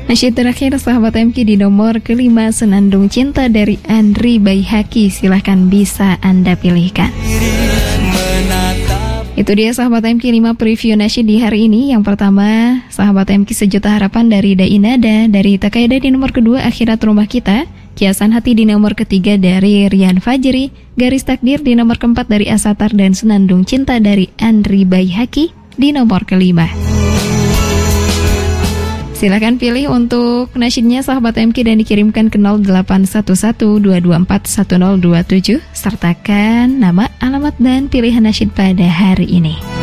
Nasyid terakhir sahabat MK di nomor kelima, Senandung Cinta dari Andri Baihaki. Silahkan bisa Anda pilihkan. Itu dia sahabat MK 5 preview nasyid di hari ini. Yang pertama, sahabat MK Sejuta Harapan dari Dainada. Dari Takayada di nomor kedua, Akhirat Rumah Kita. Kiasan Hati di nomor ketiga dari Rian Fajri. Garis Takdir di nomor keempat dari Asatar. Dan Senandung Cinta dari Andri Baihaki di nomor kelima. Silahkan pilih untuk nasyidnya sahabat MK dan dikirimkan ke 0811-224-1027. Sertakan nama, alamat, dan pilihan nasyid pada hari ini.